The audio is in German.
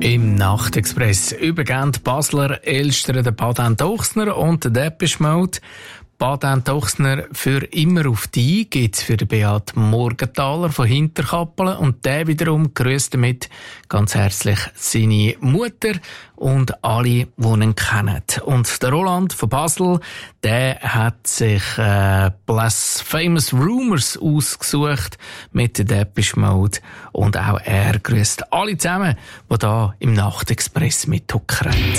Im Nachtexpress übergeben die Basler Elstern den Baden Ochsner und den Depeche Mode. Baden Ochsner für immer auf die gibt's für den Beat Morgenthaler von Hinterkappelen und der wiederum grüßt damit ganz herzlich seine Mutter und alle, die ihn kennen. Und der Roland von Basel, der hat sich Blasphemous Rumors ausgesucht mit der Depeche Mode und auch er grüßt alle zusammen, die da im Nachtexpress mithocken.